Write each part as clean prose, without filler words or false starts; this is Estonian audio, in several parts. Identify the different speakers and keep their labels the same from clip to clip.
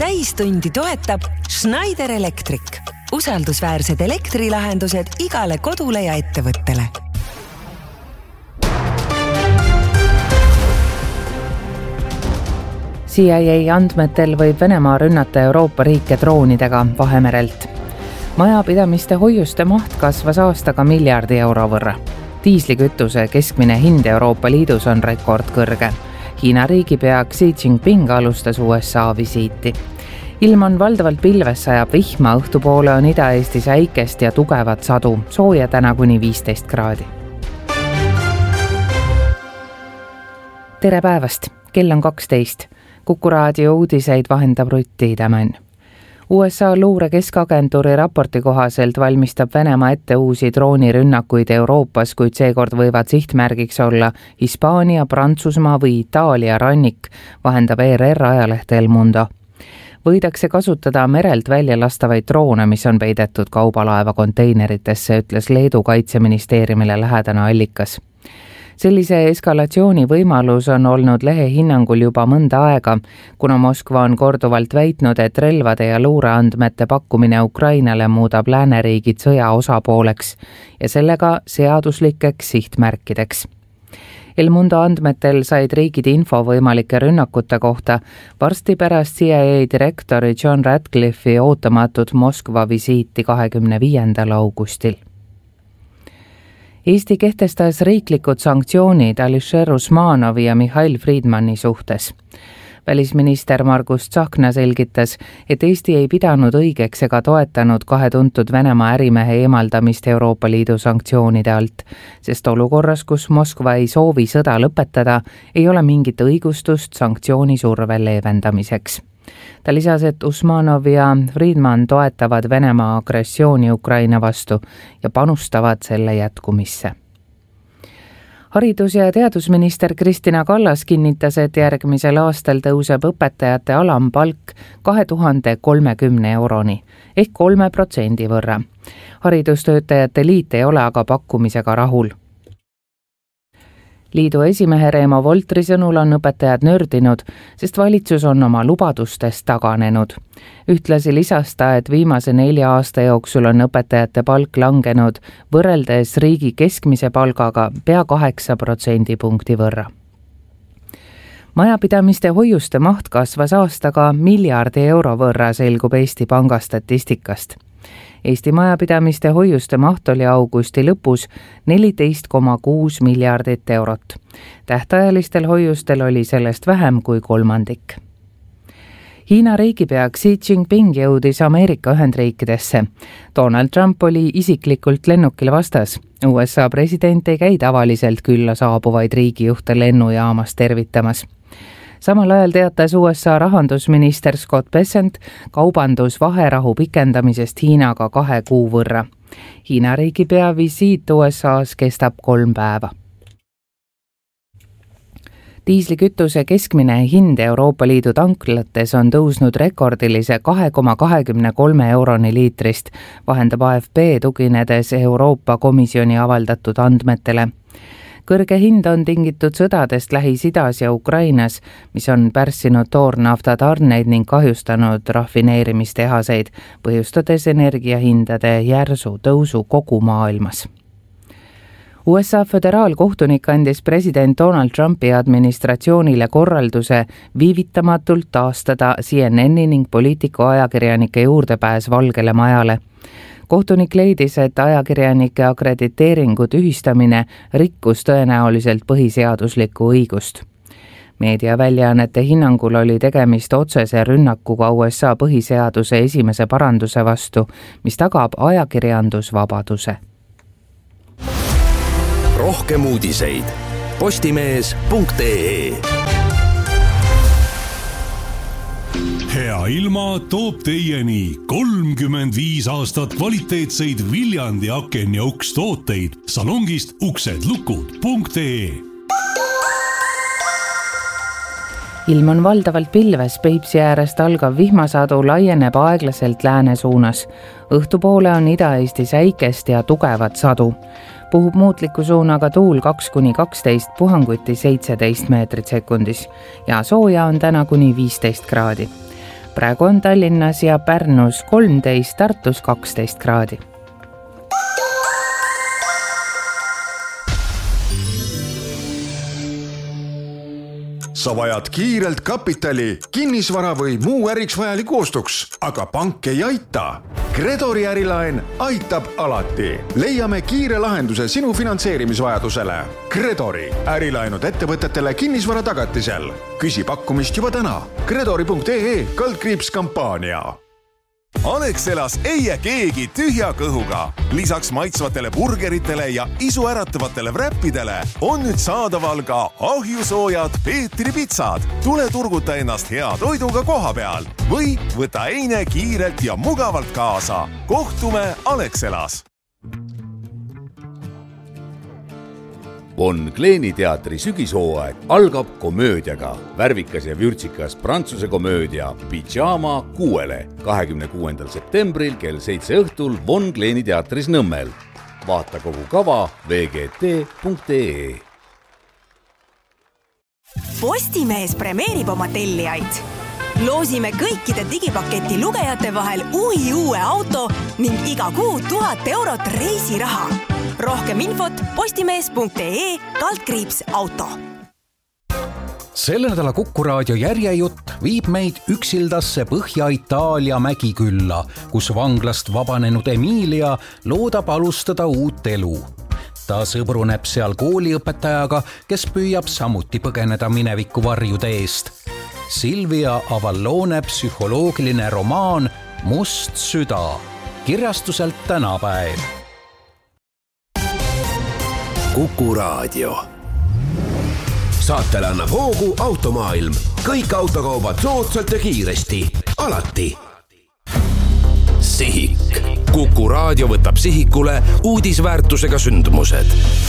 Speaker 1: täistundi toetab Schneider Electric. Usaldusväärsed elektrilahendused igale kodule ja ettevõttele.
Speaker 2: CIA andmetel võib Venemaa rünnata Euroopa riike droonidega Vahemerelt. Majapidamiste hoiuste maht kasvas aastaga miljardi euro võrra. Diislikütuse keskmine hind Euroopa Liidus on rekordkõrge. Hiina riigipea Xi Jinping alustas USA visiiti. Ilm on valdavalt pilves, sajab vihma, õhtupoole on Ida-Eestis äikest ja tugevat sadu, sooja täna kuni 15 kraadi. Tere päevast, kell on 12. Kuku raadio uudiseid vahendab Rutti Tämän. USA luure keskagentuuri raporti kohaselt valmistab Venemaa ette uusi droonirünnakuid Euroopas, kuid seekord võivad sihtmärgiks olla Hispaania, Prantsusmaa või Itaalia rannik, vahendab ERR ajaleht El Mundo. Võidakse kasutada merelt välja lastavaid droone, mis on peidetud kaubalaeva konteineritesse, ütles Leedu kaitseministeeriumile lähedane allikas. Sellise eskalatsiooni võimalus on olnud lehe hinnangul juba mõnda aega, kuna Moskva on korduvalt väitnud, et relvade ja luureandmete pakkumine Ukrainale muudab lääneriigid sõja osapooleks ja sellega seaduslikeks sihtmärkideks. El Mundo andmetel said riigid info võimalike rünnakute kohta varsti pärast CIA direktori John Ratcliffe'i ootamatut Moskva visiiti 25. augustil. Eesti kehtestas riiklikud sanktsioonid Alisher Usmanovi ja Mihhail Friedmani suhtes. Välisminister Margus Tsahkna selgitas, et Eesti ei pidanud õigeks ega toetanud kahe tuntud Venemaa ärimehe eemaldamist Euroopa Liidu sanktsioonide alt, sest olukorras, kus Moskva ei soovi sõda lõpetada, ei ole mingit õigustust sanktsioonisurve leevendamiseks. Ta lisas, et Usmanov ja Friedman toetavad Venemaa agressiooni Ukraina vastu ja panustavad selle jätkumisse. Haridus- ja teadusminister Kristina Kallas kinnitas, et järgmisel aastal tõuseb õpetajate alampalk 2030 euroni ehk 3% võrra. Haridustöötajate liit ei ole aga pakkumisega rahul. Liidu esimehe Reemo Voltri sõnul on õpetajad nördinud, sest valitsus on oma lubadustest taganenud. Ühtlasi lisas ta, et viimase 4 aasta jooksul on õpetajate palk langenud võrreldes riigi keskmise palgaga pea 8% võrra. Majapidamiste hoiuste maht kasvas aastaga miljardi euro võrra, selgub Eesti Panga statistikast. Eesti majapidamiste hoiuste maht oli augusti lõpus 14,6 miljardit eurot. Tähtajalistel hoiustel oli sellest vähem kui kolmandik. Hiina riigipea Xi Jinping jõudis Ameerika Ühendriikidesse. Donald Trump oli isiklikult lennukil vastas. USA president ei käi tavaliselt külla saabuvaid riigijuhte lennujaamas tervitamas. Samal ajal teatas USA rahandusminister Scott Bessent kaubandusvaherahu pikendamisest Hiinaga 2 kuu võrra. Hiina riigipea visiit USA's kestab 3 päeva. Diislikütuse keskmine hind Euroopa Liidu tanklates on tõusnud rekordilise 2,23 euroni liitrist, vahendab AFP tuginedes Euroopa Komisjoni avaldatud andmetele. Kõrge hind on tingitud sõdadest Lähis-Idas ja Ukrainas, mis on pärssinud toornafta tarneid ning kahjustanud rafineerimistehaseid, põhjustades energiahindade järsu tõusu kogu maailmas. USA föderaalkohtunik andis president Donald Trumpi administratsioonile korralduse viivitamatult taastada CNN-i ning poliitikuajakirjanike juurdepääs Valgele Majale. Kohtunik leidis, et ajakirjanike akrediteeringu tühistamine rikkus tõenäoliselt põhiseaduslikku õigust. Meediaväljaannete hinnangul oli tegemist otsese rünnakuga USA põhiseaduse esimese paranduse vastu, mis tagab ajakirjandusvabaduse.
Speaker 3: Rohkem uudiseid postimees.ee.
Speaker 4: Hea ilma toob teieni 35 aastat kvaliteetseid Viljandi aken- ja ukstooteid salongist uksedlukud.ee.
Speaker 2: Ilm on valdavalt pilves, Peipsi äärest algav vihmasadu laieneb aeglaselt lääne suunas. Õhtupoole on Ida-Eestis äikest ja tugevat sadu. Puhub muutliku suunaga tuul 2–12, puhanguti 17 meetrit sekundis ja sooja on täna kuni 15 kraadi. praegu on Tallinnas ja Pärnus 13, Tartus 12 kraadi.
Speaker 3: Sa vajad kiirelt kapitali, kinnisvara või muu äriks vajaliku ostuks, aga pank ei aita. Credori ärilaen aitab alati. Leiame kiire lahenduse sinu finantseerimisvajadusele. Credori ärilaenud ettevõtetele kinnisvara tagatisel. Küsi pakkumist juba täna. Credori.ee/kampaania.
Speaker 5: Alexelas ei jää keegi tühja kõhuga. Lisaks maitsvatele burgeritele ja isuäratavatele wrappidele on nüüd saadaval ka ahjusoojad Peetri pitsad. Tule turguta ennast hea toiduga koha peal või võta eine kiirelt ja mugavalt kaasa. Kohtume Alexelas.
Speaker 6: Von Kleeni teatri sügishooaeg algab komöödiaga. Värvikas ja vürtsikas prantsuse komöödia Pyjama 6. 26. septembril kell 7 õhtul Von Kleeni teatris Nõmmel. Vaata kogu kava vgt.ee.
Speaker 7: Postimees premeerib oma tellijaid. Loosime kõikide digipaketi lugejate vahel uue auto ning iga kuu 1000 eurot reisiraha. Rohkem infot postimees.ee/auto.
Speaker 8: Selle nädala Kuku Raadio järjejutt viib meid üksildasse Põhja-Itaalia mägikülla, kus vanglast vabanenud Emilia loodab alustada uut elu. Ta sõbruneb seal kooliõpetajaga, kes püüab samuti põgeneda mineviku varjude eest. Silvia Avallone psühholoogiline romaan Must süda. Kirjastuselt Tänapäev.
Speaker 3: Kuku Raadio. Saatele annab hoogu Automaailm. Kõik autokaubad soodsalt ja kiiresti. Alati. Sihik. Kuku Raadio võtab sihikule uudisväärtusega sündmused.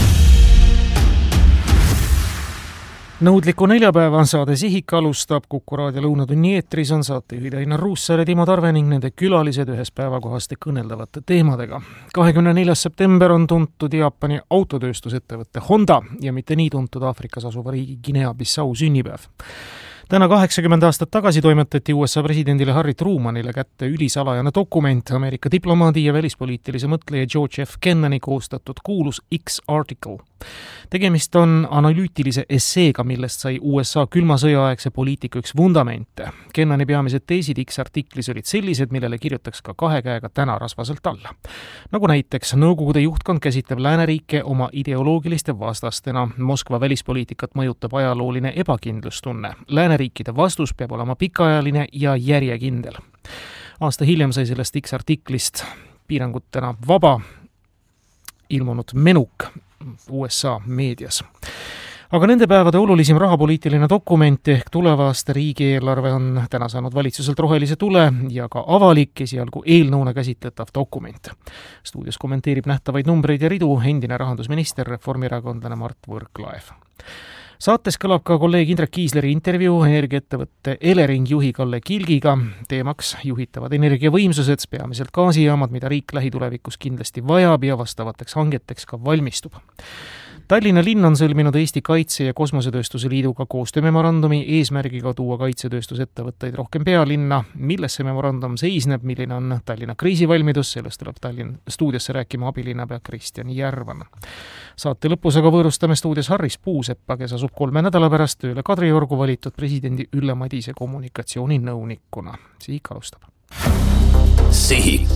Speaker 9: Nõudliku neljapäeva saade Sihik alustab. Kuku Raadio lõunatunni eetris on saatejuhid Einar Ruussaar ja Timo Tarve ning nende külalised ühes päevakohaste kõneldavate teemadega. 24. september on tuntud Jaapani autotööstusettevõtte Honda ja mitte nii tuntud Aafrikas asuva riigi Guinea-Bissau sünnipäev. Täna 80 aastat tagasi toimetati USA presidendile Harry Trumanile kätte ülisalajane dokument Ameerika diplomaadi ja välispoliitilise mõtleja George F. Kennani koostatud kuulus X-article. Tegemist on analüütilise esseega, millest sai USA külma sõjaaegse poliitika üks vundamente. Kennani peamised teesid X-artiklis olid sellised, millele kirjutaks ka kahe käega täna rasvaselt alla. Nagu näiteks Nõukogude juhtkond käsitleb lääneriike oma ideoloogiliste vastastena. Moskva välispoliitikat mõjutab ajalooline ebakindlustunne. Lääneriikide vastus peab olema pikaajaline ja järjekindel. Aasta hiljem sai sellest X-artiklist piirangutena vaba ilmunud menuk USA meedias. Aga nende päevade olulisim rahapoliitiline dokument ehk tulevaste riigieelarve on täna saanud valitsuselt rohelise tule ja ka avalik esialgu eelnõuna käsitletav dokument. Stuudios kommenteerib nähtavaid numbreid ja ridu endine rahandusminister, reformierakondlane Mart Võrklaev. Saates kõlab ka kolleeg Indrek Kiisleri intervjuu energiaettevõtte Elering juhi Kalle Kilgiga. Teemaks juhitavad energiavõimsused, peamiselt gaasijaamad, mida riik lähitulevikus kindlasti vajab ja vastavateks hangeteks ka valmistub. Tallinna linn on sõlminud Eesti Kaitse- ja Kosmosetööstuse Liiduga koostöömemorandumi eesmärgiga tuua kaitsetööstusettevõtteid rohkem pealinna. Milles see memorandum seisneb, milline on Tallinna kriisivalmidus, sellest tuleb Tallinn stuudiosse rääkima abilinnapea Kristjan Järvan. Saate lõpus aga võõrustame stuudios Harris Puuseppa, kes asub 3 nädala pärast tööle Kadriorgu valitud presidendi Ülle Madise kommunikatsiooninõunikuna. Sihik alustab.
Speaker 3: Sihik.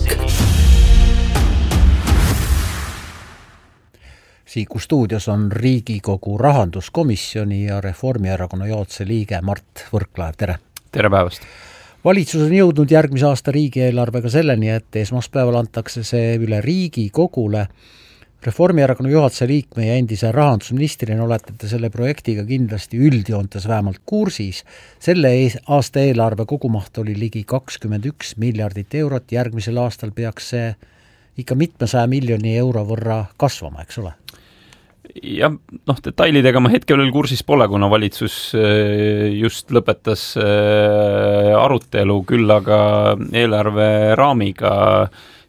Speaker 8: Siiku stuudios on Riigikogu rahanduskomisjoni ja Reformierakonna juhatuse liige Mart Võrklaev. Tere!
Speaker 10: Tere päevast!
Speaker 8: Valitsus on jõudnud järgmise aasta riigieelarvega selleni, et esmaspäeval antakse see üle Riigikogule. Reformierakonna juhatuse liikme ja endise rahandusministrina olete te selle projektiga kindlasti üldjoontes vähemalt kursis. Selle aasta eelarve kogumaht oli ligi 21 miljardit eurot. Järgmisel aastal peaks see ikka mitmesaja miljoni euro võrra kasvama, eks ole?
Speaker 10: Ja detailidega ma hetkel veel kursis pole, kuna valitsus just lõpetas arutelu, küll aga eelarve raamiga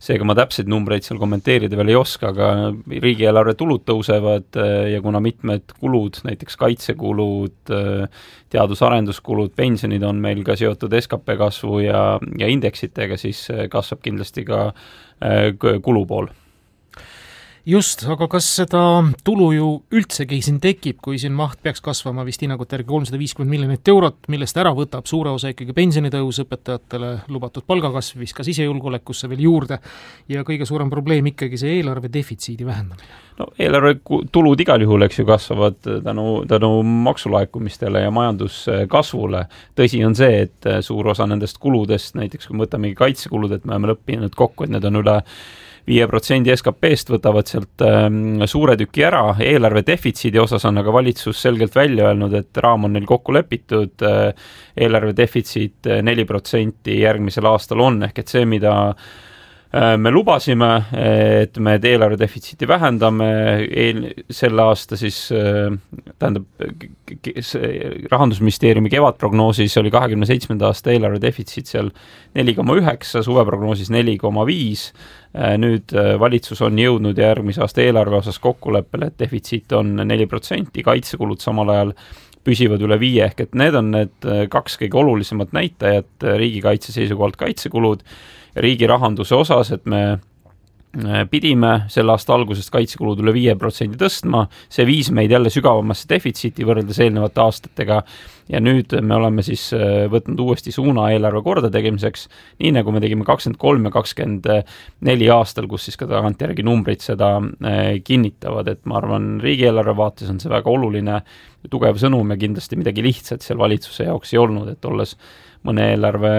Speaker 10: seega ma täpseid numbreid seal kommenteerida veel ei oska, aga riigieelarve tulud tõusevad ja kuna mitmed kulud, näiteks kaitsekulud, teadus-arenduskulud, pensionid on meil ka seotud SKP kasvu ja indeksitega, siis kasvab kindlasti ka kulupool.
Speaker 9: Just, aga kas seda tulu ju üldsegi siin tekib, kui siin maht peaks kasvama vist hinnangute järgi 350 miljonit eurot, millest ära võtab suure osa ikkagi pensionitõus, õpetajatele lubatud palgakasv, viskas sisejulgeolekusse veel juurde ja kõige suurem probleem ikkagi see eelarve defitsiidi vähendamine?
Speaker 10: No eelarve tulud igal juhul eks ju kasvavad tänu maksulaekumistele ja majanduskasvule. Tõsi on see, et suur osa nendest kuludest, näiteks kui võtamegi kaitsekulud, et me oleme lõppinud kokku, et need on üle 5% SKP-st, võtavad sealt suure tüki ära. Eelarve defitsiidi osas on aga valitsus selgelt välja öelnud, et raam on neil kokku lepitud, eelarve defitsiit 4% järgmisel aastal on, ehk et see, mida me lubasime, et me eelarve defitsiiti vähendame, selle aasta siis, tähendab, Rahandusministeeriumi kevadprognoosis oli 27. aasta eelarve defitsiit seal 4,9, suveprognoosis 4,5. Nüüd valitsus on jõudnud järgmise aasta eelarve osas kokkuleppele, et defitsiit on 4%, kaitsekulud samal ajal püsivad üle 5, ehk et need on need kaks kõige olulisemat näitajat riigikaitse seisukohalt kaitsekulud ja riigi rahanduse osas, et me pidime selle aasta algusest kaitsekulud üle 5% tõstma, see viis meid jälle sügavamasse defitsiiti võrreldes eelnevate aastatega ja nüüd me oleme siis võtnud uuesti suuna eelarve korda tegemiseks, nii nagu me tegime 23 ja 24 aastal, kus siis ka tagantjärgi numbrid seda kinnitavad, et ma arvan, riigieelarve vaates on see väga oluline tugev sõnum ja kindlasti midagi lihtsat seal valitsuse jaoks ei olnud, et olles mõne eelarve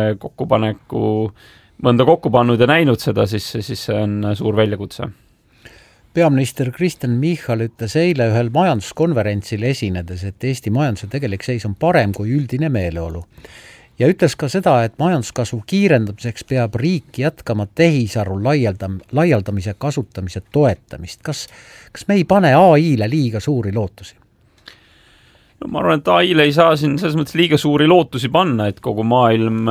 Speaker 10: mõnda kokku pannud ja näinud seda, siis see on suur väljakutse.
Speaker 8: Peaminister Kristen Michal ütles eile ühel majanduskonverentsil esinedes, et Eesti majanduse tegelik seis on parem kui üldine meeleolu. Ja ütles ka seda, et majanduskasvu kiirendamiseks peab riik jätkama tehisaru laialdamise kasutamise toetamist. Kas me ei pane AI-le liiga suuri lootusi?
Speaker 10: No, ma arvan, et AI-le ei saa siin selles mõttes liiga suuri lootusi panna, et kogu maailm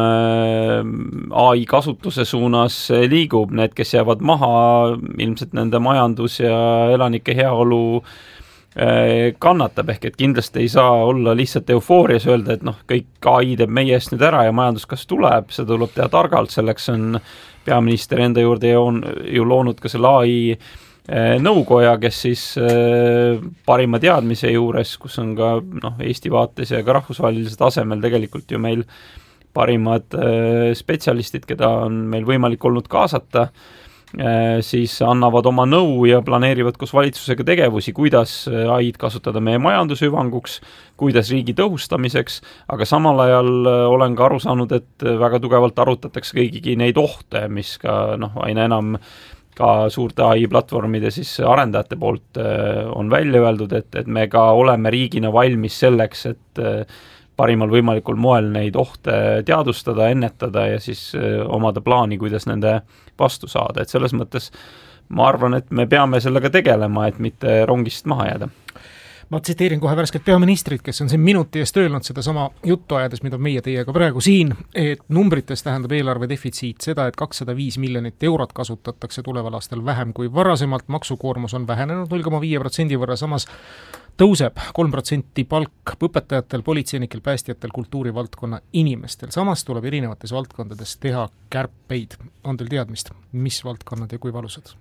Speaker 10: AI kasutuse suunas liigub. Need, kes jäävad maha, ilmselt nende majandus ja elanike heaolu kannatab, ehk et kindlasti ei saa olla lihtsalt eufoorias öelda, et kõik AI teeb meie eest nüüd ära ja majanduskasv tuleb, seda tuleb teha targalt, selleks on peaminister enda juurde ju loonud ka selle AI nõukoja, kes siis parima teadmise juures, kus on ka Eesti vaates ja ka rahvusvahelisel tasemel tegelikult ju meil parimad spetsialistid, keda on meil võimalik olnud kaasata, siis annavad oma nõu ja planeerivad koos valitsusega tegevusi, kuidas AI-d kasutada meie majanduse hüvanguks, kuidas riigi tõhustamiseks, aga samal ajal olen ka aru saanud, et väga tugevalt arutatakse kõigigi neid ohte, mis ka aina enam ka suurte AI-platvormide siis arendajate poolt on välja öeldud, et me ka oleme riigina valmis selleks, et parimal võimalikul moel neid ohte teadustada, ennetada ja siis omada plaani, kuidas nende vastu saada. Et selles mõttes ma arvan, et me peame sellega tegelema, et mitte rongist maha jääda.
Speaker 9: Ma tsiteerin kohe värskelt peaministrit, kes on siin minuti eest öelnud seda sama juttu ajades, mida meie teiega praegu siin, et numbrites tähendab eelarve defitsiit seda, et 205 miljonit eurot kasutatakse tuleval aastal vähem kui varasemalt, maksukoormus on vähenenud 0,5% võrra, samas tõuseb 3% palk õpetajatel, politseinikel, päästjatel, kultuurivaldkonna inimestel. Samas tuleb erinevates valdkondades teha kärpeid. On teil teadmist, mis valdkonnad ja kui valusad?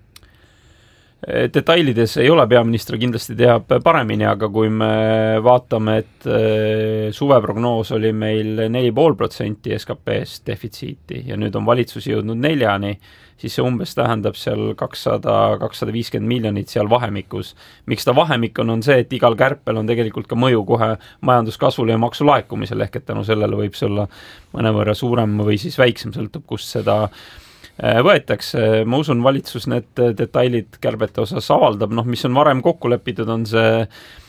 Speaker 10: Detailides ei ole, peaminister kindlasti teab paremini, aga kui me vaatame, et suveprognoos oli meil 4,5% SKP-st defitsiiti ja nüüd on valitsus jõudnud 4%, siis see umbes tähendab seal 200-250 miljonit seal vahemikus. Miks ta vahemik on see, et igal kärpel on tegelikult ka mõju kohe majanduskasvule ja maksulaekumisele, ehk et tänu sellele võib see olla mõnevõrra suurem või siis väiksem, sõltub kust seda võetakse. Ma usun, valitsus need detailid kärbete osas avaldab, mis on varem kokku lepitud, on see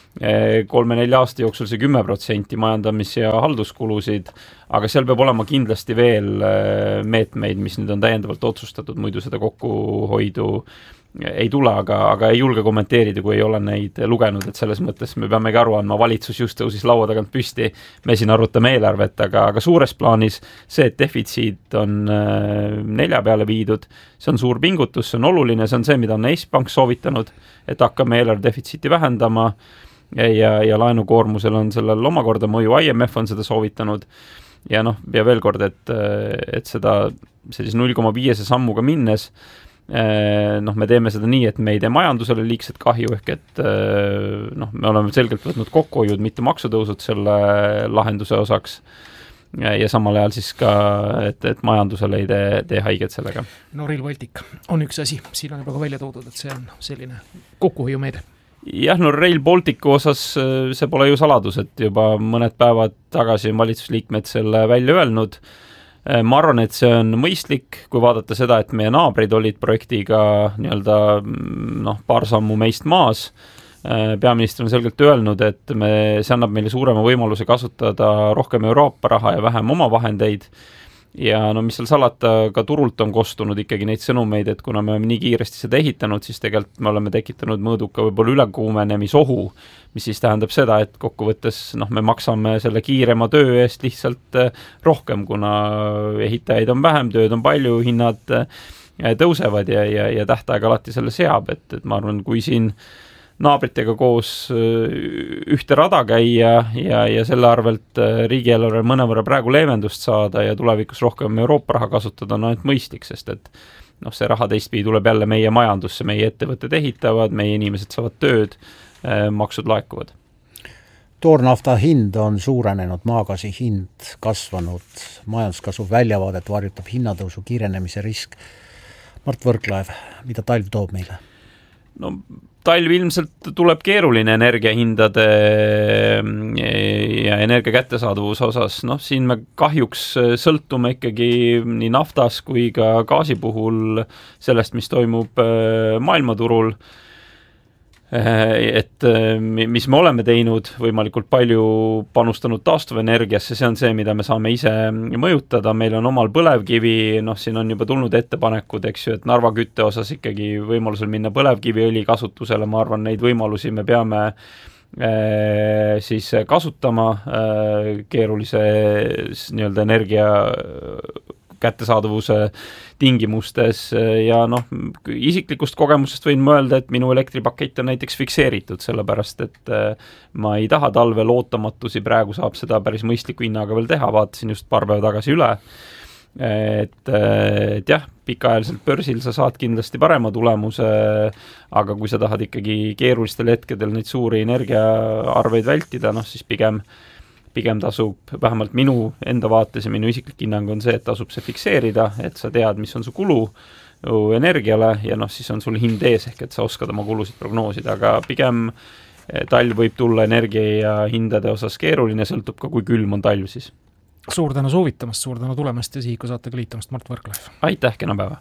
Speaker 10: 3-4 aasta jooksul see 10% majandamis- ja halduskulusid, aga seal peab olema kindlasti veel meetmeid, mis nüüd on täiendavalt otsustatud, muidu seda kokkuhoidu ei tule, aga ei julge kommenteerida, kui ei ole neid lugenud, et selles mõttes me peamegi aru andma, valitsus just tõusis laua tagant püsti, me siin arutame eelarvet, aga suures plaanis see, et defitsiit on 4 peale viidud, see on suur pingutus, see on oluline, see on see, mida on Eesti Pank soovitanud, et hakkame eelarve defitsiiti vähendama ja laenukoormusel on sellel omakorda mõju, IMF on seda soovitanud ja ja veel kord, et seda sellise 0,5 sammuga minnes me teeme seda nii, et me ei tee majandusele liigset kahju, ehk et me oleme selgelt võtnud kokkuhoiud, mitte maksutõusud selle lahenduse osaks ja samal ajal siis ka, et majandusele ei tee haiget sellega.
Speaker 9: No Rail Baltic on üks asi, siin on juba ka välja toodud, et see on selline kokkuhoiumeede.
Speaker 10: Jah, Rail Balticu osas see pole ju saladus, et juba mõned päevad tagasi on valitsusliikmed selle välja öelnud. Ma arvan, et see on mõistlik, kui vaadata seda, et meie naabrid olid projektiga paar sammu meist maas. Peaminister on selgelt öelnud, et see annab meile suurema võimaluse kasutada rohkem Euroopa raha ja vähem oma vahendeid. Ja mis seal salata, ka turult on kostunud ikkagi neid sõnumeid, et kuna me oleme nii kiiresti seda ehitanud, siis tegelikult me oleme tekitanud mõõduka võib-olla ülekuumenemisohu, mis siis tähendab seda, et kokkuvõttes me maksame selle kiirema töö eest lihtsalt rohkem, kuna ehitajaid on vähem, tööd on palju, hinnad tõusevad ja tähtaeg alati selle seab, et ma arvan, kui siin naabritega koos ühte rada käia ja selle arvelt riigieelarve mõnevõrra praegu leevendust saada ja tulevikus rohkem Euroopa raha kasutada on ainult mõistlik, sest et see raha teistpidi tuleb jälle meie majandusse, meie ettevõtted ehitavad, meie inimesed saavad tööd, maksud laekuvad.
Speaker 8: Toornafta hind on suurenenud, maagaasi hind kasvanud, majanduskasvu väljavaadet varjutab hinnatõusu kiirenemise risk. Mart Võrklaev, mida talv toob meile?
Speaker 10: Talv ilmselt tuleb keeruline energiahindade ja energia kättesaadavuse osas. Siin me kahjuks sõltume ikkagi nii naftas kui ka gaasi puhul sellest, mis toimub maailmaturul. Et mis me oleme teinud, võimalikult palju panustanud taastuvenergiasse, see on see, mida me saame ise mõjutada, meil on omal põlevkivi, siin on juba tulnud ettepanekud, eks ju, et Narva kütte osas ikkagi võimalusel minna põlevkiviõli kasutusele, ma arvan, neid võimalusi me peame siis kasutama keerulise nii-öelda energia kättesaadavuse tingimustes ja isiklikust kogemusest võin mõelda, et minu elektripakett on näiteks fikseeritud, sellepärast et ma ei taha talve lootamatusi, praegu saab seda päris mõistliku hinnaga veel teha, vaatasin just paar päeva tagasi üle, et jah, pikaajaliselt börsil sa saad kindlasti parema tulemuse, aga kui sa tahad ikkagi keerulistel hetkedel neid suuri energiaarveid vältida, siis pigem tasub, vähemalt minu enda vaates ja minu isiklik hinnang on see, et tasub see fikseerida, et sa tead, mis on su kulu energiale ja siis on sul hind ees, ehk et sa oskad oma kulusid prognoosida, aga pigem talv võib tulla energia ja hindade osas keeruline, sõltub ka, kui külm on talv siis.
Speaker 9: Suur tänu soovitamast, suur tänu tulemast ja Sihiku saatega liitumast, Mart Võrklaev.
Speaker 10: Aitäh, kena päeva!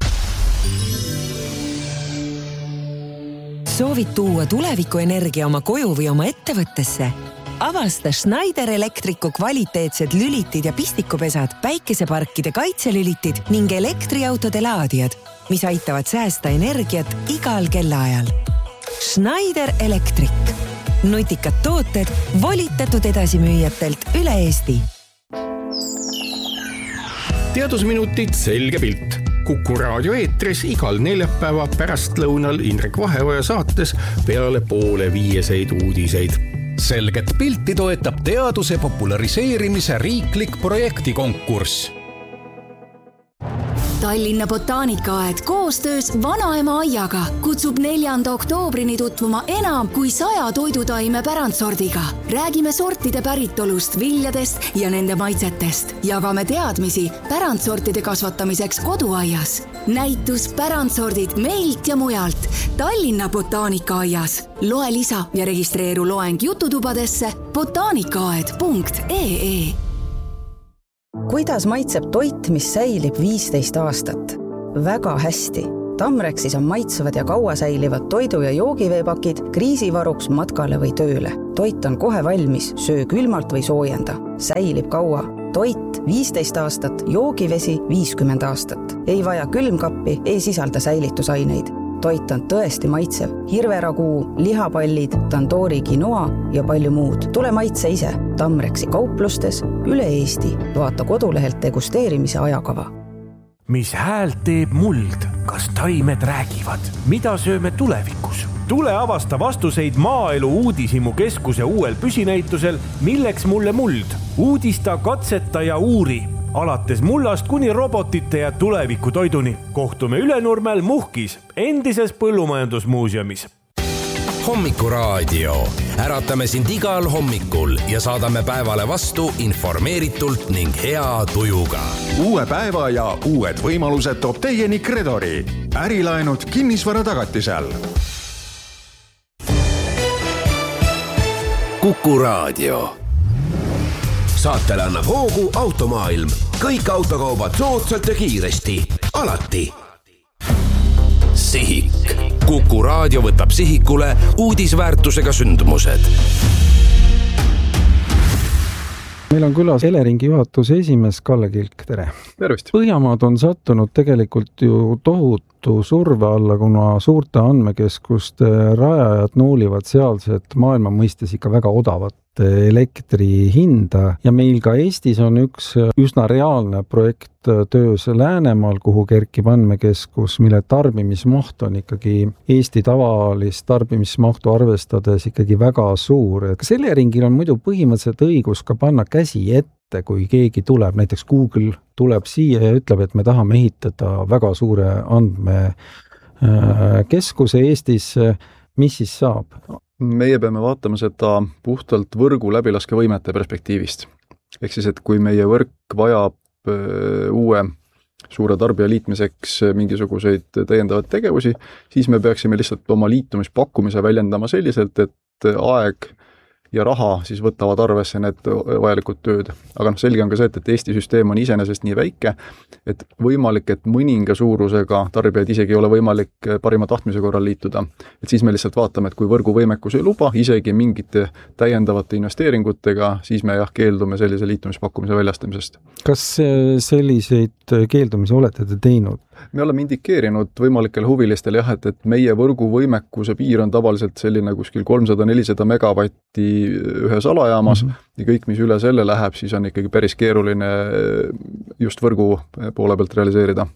Speaker 1: Soovid tuua tulevikuenergia oma koju või oma ettevõttesse? Avasta Schneider Electricu kvaliteetsed lülitid ja pistikupesad, päikeseparkide kaitselülitid ning elektriautode laadijad, mis aitavad säästa energiat igal kellaajal. Schneider Electric. Nutikad tooted volitatud edasimüüjatelt üle Eesti.
Speaker 11: Teadusminutid selge pilt. Kuku raadio eetris igal neljapäeva pärastlõunal Indrek Vaheoja saates peale 4:30 uudiseid.
Speaker 12: Selget pilti toetab teaduse populariseerimise riiklik projektikonkurss.
Speaker 13: Tallinna Botaanikaaed koostöös Vanaema aiaga kutsub 4. oktoobrini tutvuma enam kui 100 toidutaime pärandsordiga. Räägime sortide päritolust, viljadest ja nende maitsetest. Jagame teadmisi pärandsortide kasvatamiseks koduaias. Näitus pärandsordid meilt ja mujalt Tallinna Botaanikaaias. Loe lisa ja registreeru loeng jututubadesse botaanikaaed.ee.
Speaker 14: Kuidas maitseb toit, mis säilib 15 aastat? Väga hästi. Tamrexis on maitsevad ja kaua säilivad toidu- ja joogiveepakid kriisivaruks matkale või tööle. Toit on kohe valmis, söö külmalt või soojenda. Säilib kaua. Toit 15 aastat, joogivesi 50 aastat. Ei vaja külmkappi, ei sisalda säilitusaineid. toit on tõesti maitsev. Hirveraguu, lihapallid, tandoori quinoa ja palju muud. Tule maitse ise Tamreksi kauplustes üle Eesti. Vaata kodulehelt degusteerimise ajakava.
Speaker 15: Mis häält teeb muld? Kas taimed räägivad? Mida sööme tulevikus? Tule avasta vastuseid Maaelu Uudishimu keskuse uuel püsinäitusel Milleks mulle muld? Uudista, katseta ja uuri. Alates mullast kuni robotite ja tuleviku toiduni. Kohtume Ülenurmel Muhkis, endises põllumajandusmuuseumis.
Speaker 12: Hommikuraadio. Äratame sind igal hommikul ja saadame päevale vastu informeeritult ning hea tujuga.
Speaker 3: Uue päeva ja uued võimalused toob teieni Credori. Ärilaenud kinnisvara tagatisel.
Speaker 12: Kuku Raadio. Saatele annab hoogu Automaailm. Kõik autokaubad soodsalt ja kiiresti. Alati. Sihik. Kuku Raadio võtab sihikule uudisväärtusega sündmused.
Speaker 16: Meil on külas Eleringi juhatuse esimees Kalle Kilk, tere.
Speaker 17: Tervist.
Speaker 16: Põhjamaad on sattunud tegelikult ju tohutu surve alla, kuna suurte andmekeskuste rajajad nuulivad sealset maailma mõistes ikka väga odavat elektri hinda ja meil ka Eestis on üks üsna reaalne projekt töös Läänemaal, kuhu kerkib andmekeskus, mille tarbimismaht on ikkagi Eesti tavalist tarbimismahtu arvestades ikkagi väga suur. Kas Eleringil on muidu põhimõtteliselt õigus ka panna käsi ette, kui keegi tuleb, näiteks Google tuleb siia ja ütleb, et me tahame ehitada väga suure andmekeskuse Eestis, mis siis saab?
Speaker 17: Meie peame vaatama seda puhtalt võrgu läbilaskevõimete perspektiivist. Ehk siis, et kui meie võrk vajab uue suure tarbija liitmiseks mingisuguseid täiendavaid tegevusi, siis me peaksime lihtsalt oma liitumispakkumise väljendama selliselt, et aeg ja raha siis võtavad arvesse need vajalikud tööd. Aga selge on ka see, et Eesti süsteem on iseenesest nii väike, et võimalik, et mõninga suurusega tarbijaid isegi ei ole võimalik parima tahtmise korral liituda. Et siis me lihtsalt vaatame, et kui võrguvõimekus ei luba, isegi mingite täiendavate investeeringutega, siis me keeldume sellise liitumispakkumise väljastamisest.
Speaker 16: Kas selliseid keeldumisi olete te teinud?
Speaker 17: Me oleme indikeerinud võimalikele huvilistele et meie võrguvõimekuse piir on tavaliselt selline kuskil 300-400 megavatti ühes alajaamas ja kõik, mis üle selle läheb, siis on ikkagi päris keeruline just võrgu poole pealt realiseerida.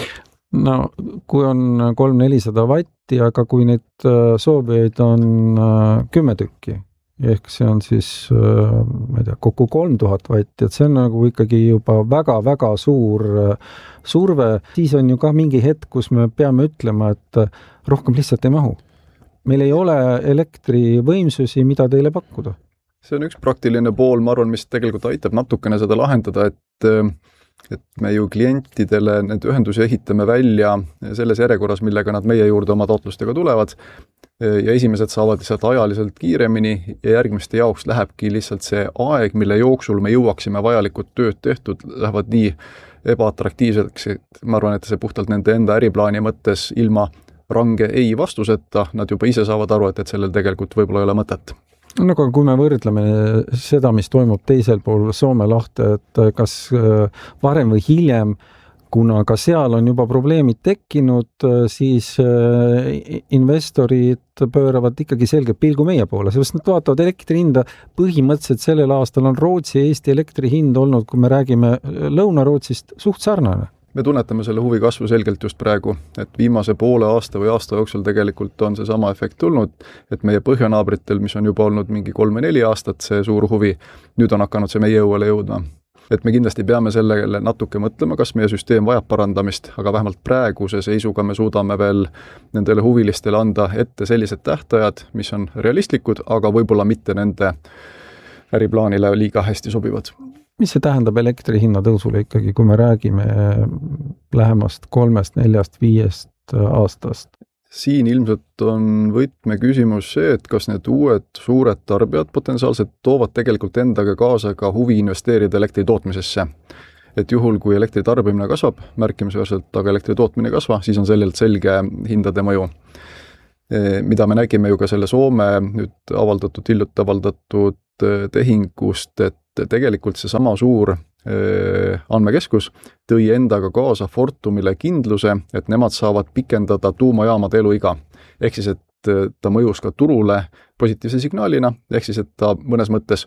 Speaker 16: No, kui on 300-400 vatti, aga kui neid soovijaid on 10 tükki, ehk see on siis, ma ei tea, kokku 3000 vatti, et see on nagu ikkagi juba väga-väga suur surve, siis on ju ka mingi hetk, kus me peame ütlema, et rohkem lihtsalt ei mahu. Meil ei ole elektrivõimsusi, mida teile pakkuda.
Speaker 17: See on üks praktiline pool, ma arvan, mis tegelikult aitab natukene seda lahendada, et me ju klientidele need ühendusi ehitame välja selles järjekorras, millega nad meie juurde oma taotlustega tulevad ja esimesed saavad lihtsalt ajaliselt kiiremini ja järgmiste jaoks lähebki lihtsalt see aeg, mille jooksul me jõuaksime vajalikud tööd tehtud, lähevad nii ebaatraktiivseks, et ma arvan, et see puhtalt nende enda äriplaani mõttes ilma range ei vastuseta, nad juba ise saavad aru, et sellel tegelikult võib-olla ei ole mõtet.
Speaker 16: No, aga kui me võrdleme seda, mis toimub teisel pool Soome lahte, et kas varem või hiljem, kuna ka seal on juba probleemid tekkinud, siis investorid pööravad ikkagi selge pilgu meie poole, sest nad vaatavad elektri hinda. Põhimõtteliselt sellel aastal on Rootsi ja Eesti elektri hind olnud, kui me räägime Lõuna-Rootsist, suht sarnane.
Speaker 17: Me tunnetame selle huvi kasvu selgelt just praegu, et viimase poole aasta või aasta jooksul tegelikult on see sama efekt tulnud, et meie põhjanaabritel, mis on juba olnud mingi 3-4 aastat see suur huvi, nüüd on hakanud see meie jõuele jõudma. Et me kindlasti peame sellele natuke mõtlema, kas meie süsteem vajab parandamist, aga vähemalt praeguse seisuga me suudame veel nendele huvilistele anda ette sellised tähtajad, mis on realistlikud, aga võib-olla mitte nende äriplaanile liiga hästi sobivad.
Speaker 16: Mis see tähendab elektri hinna tõusule ikkagi, kui me räägime lähemast 3-4-5 aastast?
Speaker 17: Siin ilmselt on võtmeküsimus see, et kas need uued suured tarbijad potentsiaalselt toovad tegelikult endaga kaasa ka huvi investeerida elektri tootmisesse. Et juhul, kui elektri tarbimine kasvab, märkimisväärselt, aga elektri tootmine ei kasva, siis on sellelt selge hindade mõju. Mida me nägime ju ka selle Soome nüüd hiljuti avaldatud tehingust, et tegelikult see sama suur andmekeskus tõi endaga kaasa Fortumile kindluse, et nemad saavad pikendada tuumajaamade eluiga. Ehk siis, et ta mõjus ka turule positiivse signaalina, ehk siis, et ta mõnes mõttes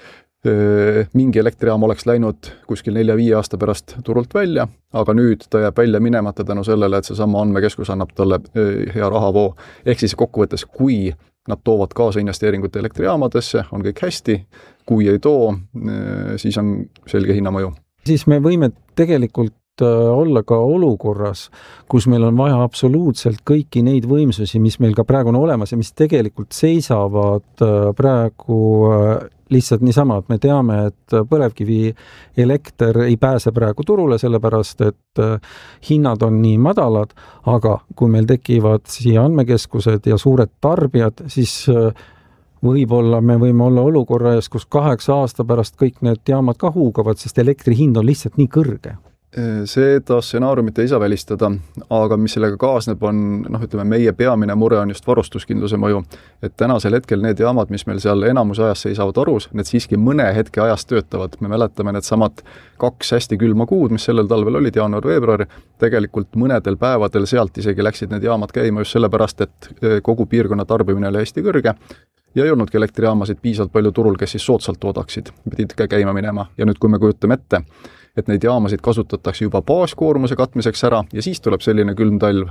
Speaker 17: mingi elektrijaam oleks läinud kuskil 4-5 aasta pärast turult välja, aga nüüd ta jääb välja minemata tänu sellele, et see sama andmekeskus annab talle hea rahavoo. Ehk siis kokkuvõttes, kui nad toovad kaasa investeeringut elektrijaamadesse, on kõik hästi, kui ei too, siis on selge hinnamõju.
Speaker 16: Siis me võime tegelikult olla ka olukorras, kus meil on vaja absoluutselt kõiki neid võimsusi, mis meil ka praegu on olemas ja mis tegelikult seisavad praegu lihtsalt niisama, et me teame, et põlevkivi elekter ei pääse praegu turule, sellepärast et hinnad on nii madalad, aga kui meil tekivad siia andmekeskused ja suured tarbijad, siis võib-olla me võime olla olukorra ees, kus 8 aasta pärast kõik need jaamad ka huugavad, sest elektri hind on lihtsalt nii kõrge.
Speaker 17: Seda stsenaariumit ei saa välistada, aga mis sellega kaasneb on, meie peamine mure on just varustuskindluse mõju, et tänasel hetkel need jaamad, mis meil seal enamuse ajast seisavad arus, need siiski mõne hetke ajast töötavad. Me mäletame need samad 2 hästi külma kuud, mis sellel talvel olid, jaanuar-veebruar, tegelikult mõnedel päevadel sealt isegi läksid need jaamad käima just sellepärast, et kogu piirkonna tarbimine oli hästi kõrge ja ei olnudki elektrijaamasid piisavalt palju turul, kes siis soodsalt toodaksid, pidid ka käima minema. Ja nüüd, kui me kujutame ette, et neid jaamasid kasutatakse juba baaskoormuse katmiseks ära ja siis tuleb selline külm talv,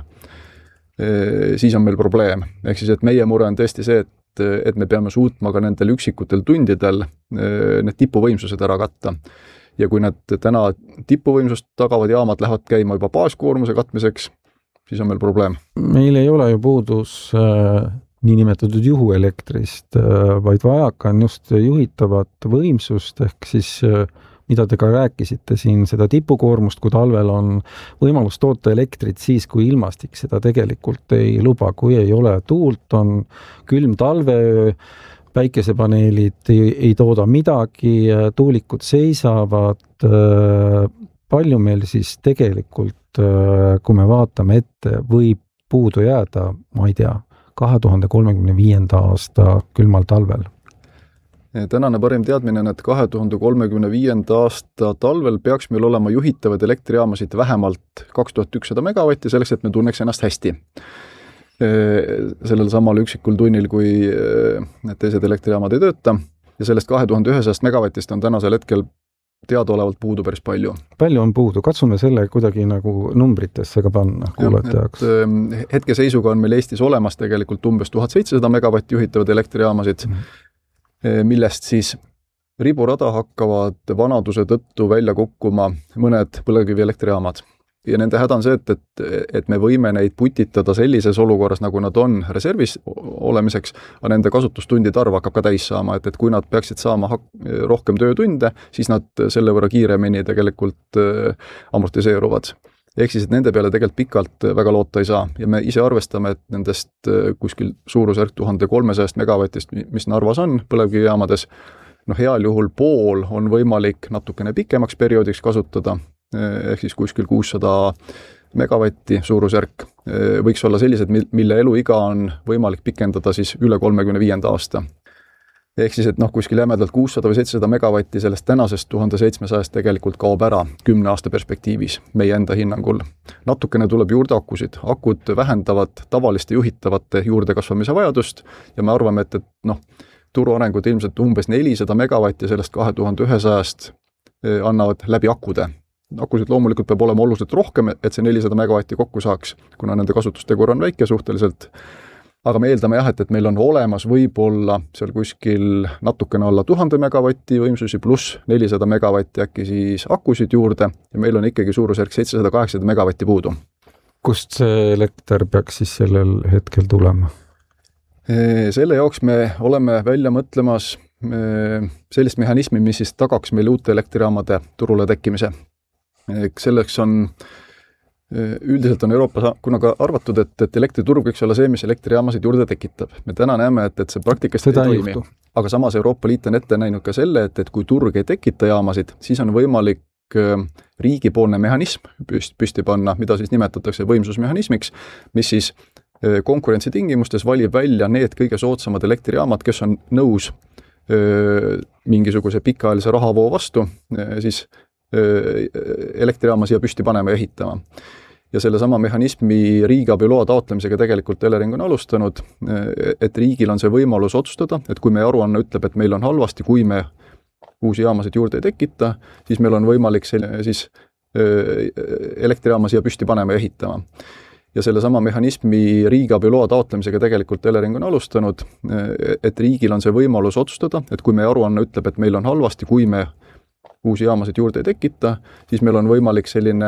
Speaker 17: siis on meil probleem. Ehk siis, et meie mure on tõesti see, et me peame suutma ka nendel üksikutel tundidel need tipuvõimsused ära katta. Ja kui nad täna tipuvõimsust tagavad jaamad lähevad käima juba baaskoormuse katmiseks, siis on meil probleem.
Speaker 16: Meil ei ole ju puudus niinimetatud juhuelektrist, vaid vajaka on just juhitavat võimsust, ehk siis mida te ka rääkisite siin, seda tipukoormust, kui talvel on võimalus toota elektrit siis, kui ilmastik seda tegelikult ei luba. Kui ei ole tuult, on külm talveöö, päikesepaneelid ei tooda midagi, tuulikud seisavad. Palju meil siis tegelikult, kui me vaatame ette, võib puudu jääda, ma ei tea, 2035. aasta külmal talvel?
Speaker 17: Tänane parim teadmine on, et 2035. aasta talvel peaks meil olema juhitavad elektrijaamasid vähemalt 2100 megavatti, selleks, et me tunneks ennast hästi. Sellel samal üksikul tunnil, kui need teised elektrijaamad ei tööta. Ja sellest 2100 megavatist on tänasel hetkel teadaolevalt puudu päris palju.
Speaker 16: Palju on puudu? Katsume selle kuidagi nagu numbritesse ka panna kuulajate jaoks.
Speaker 17: Hetke seisuga on meil Eestis olemas tegelikult umbes 1700 megavatti juhitavad elektrijaamasid, millest siis riburada hakkavad vanaduse tõttu välja kukkuma mõned põlevkivi elektrijaamad. Ja nende häda on see, et me võime neid putitada sellises olukorras, nagu nad on reservis olemiseks, aga nende kasutustundide arv hakkab ka täis saama, et kui nad peaksid saama rohkem töötunde, siis nad selle võrra kiiremini tegelikult amortiseeruvad. Ehk siis, et nende peale tegelikult pikalt väga loota ei saa. Ja me ise arvestame, et nendest kuskil suurusjärk 1300 megavatist, mis Narvas on põlevkivijaamades, heal juhul pool on võimalik natukene pikemaks perioodiks kasutada, ehk siis kuskil 600 megavatti suurusjärk. Võiks olla sellised, mille eluiga on võimalik pikendada siis üle 35. aasta. Ehk siis, et kuskil jämedalt 600 või 700 megavatti sellest tänasest 1700 tegelikult kaob ära 10 aasta perspektiivis meie enda hinnangul. Natukene tuleb juurde akusid. Akud vähendavad tavaliste juhitavate juurdekasvamise vajadust ja me arvame, et turuarengud ilmselt umbes 400 megavatti sellest 2100 annavad läbi akude. Akusid loomulikult peab olema oluliselt rohkem, et see 400 megavatti kokku saaks, kuna nende kasutustegur on väike suhteliselt. Aga me eeldame et meil on olemas võib-olla seal kuskil natukene alla 1000 megavatti võimsusi pluss 400 megavatti äkki siis akusid juurde ja meil on ikkagi suurusjärk 780 megavatti puudu.
Speaker 16: Kust see elekter peaks siis sellel hetkel tulema?
Speaker 17: Selle jaoks me oleme välja mõtlemas sellist mehhanismi, mis siis tagaks meil uute elektrijaamade turule tekkimise. Selleks on üldiselt on Euroopas kunagi arvatud, et elektriturg võiks olla see, mis elektrijaamasid juurde tekitab. Me täna näeme, et see praktikast ei toimi. Aga samas Euroopa Liit on ette näinud ka selle, et kui turg ei tekita jaamasid, siis on võimalik riigipoolne mehhanism püsti panna, mida siis nimetatakse võimsusmehhanismiks, mis siis konkurentsitingimustes valib välja need kõige soodsamad elektrijaamad, kes on nõus mingisuguse pikaajalise rahavoo vastu siis elektrijaama siia püsti panema ja ehitama. Ja sellesama mehhanismi riigiabi loa taotlemisega tegelikult Elering on alustanud, et riigil on see võimalus otsustada, et kui meie aruanne ütleb, et meil on halvasti, kui me uusi jaamasid juurde ei tekita, siis meil on võimalik elektrijaama siia püsti panema ja ehitama. Ja sellesama mehhanismi riigiabi loa taotlemisega tegelikult Elering on alustanud, et riigil on see võimalus otsustada, et kui meie aruanne ütleb, et meil on halvasti, kui me uusi jaamasid juurde ei tekita, siis meil on võimalik selline